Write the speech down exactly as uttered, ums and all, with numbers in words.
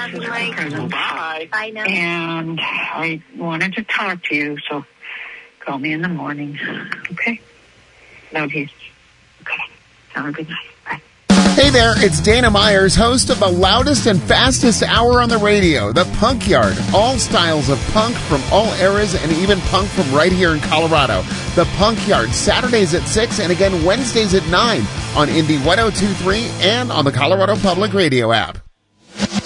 love you, Mike. Bye. Bye now. And I wanted to talk to you, so call me in the morning. Okay? Love you. Okay. Have a good night. Bye. Hey there, it's Dana Myers, host of the loudest and fastest hour on the radio, The Punk Yard. All styles of punk from all eras and even punk from right here in Colorado. The Punk Yard, Saturdays at six and again Wednesdays at nine on Indie one oh two point three and on the Colorado Public Radio app.